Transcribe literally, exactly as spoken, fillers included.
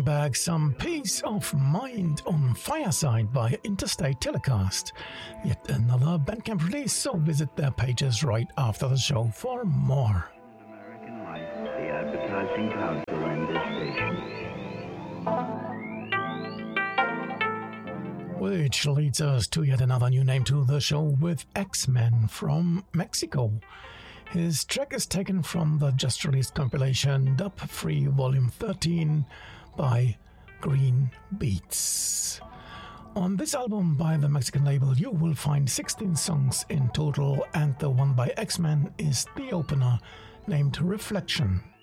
back some Peace of Mind on Fireside by Interstate Telecast. Yet another Bandcamp release, so visit their pages right after the show for more. American Life, the Advertising Council, and this station. Which leads us to yet another new name to the show with X-Men from Mexico. His track is taken from the just released compilation Dub Free Volume thirteen by Green Beats. On this album by the Mexican label, you will find sixteen songs in total, and the one by X-Men is the opener, named Reflection.